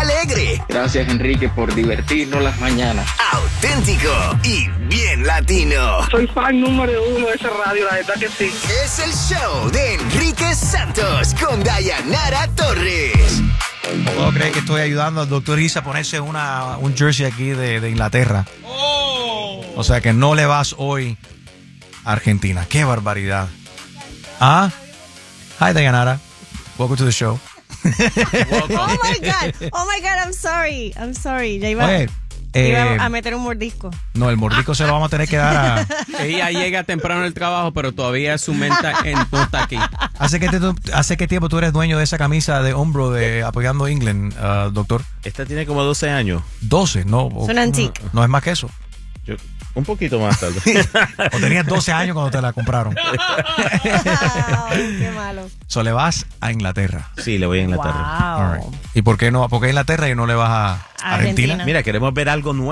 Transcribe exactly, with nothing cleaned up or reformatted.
alegre. Gracias, Enrique, por divertirnos las mañanas. Auténtico y bien latino. Soy fan número uno de esa radio, la verdad que sí. Es el show de Enrique Santos con Dayanara Torres. No puedo creer que estoy ayudando al doctor Isa a ponerse una, un jersey aquí de, de Inglaterra. Oh. O sea que no le vas hoy a Argentina. ¡Qué barbaridad! ¿Ah? Hi, Dayanara. Welcome to the show. Oh my God. Oh my God, I'm sorry. I'm sorry. Ya iba, Oye, iba eh, a meter un mordisco. no, el mordisco se lo vamos a tener que dar a... Ella llega temprano al trabajo, pero todavía su mente en, no está aquí. ¿Hace qué, te- ¿Hace qué tiempo tú eres dueño de esa camisa de hombro de Apoyando England, uh, doctor? Esta tiene como doce años. doce, ¿no? O- Es una antique. No es más que eso. Yo, un poquito más tarde. O tenías doce años cuando te la compraron. Ay, qué malo. So, le vas a Inglaterra. Sí, le voy a Inglaterra. Wow. All right. ¿Y por qué no? ¿Por qué a Inglaterra y no le vas a Argentina? Argentina. Mira, queremos ver algo nuevo.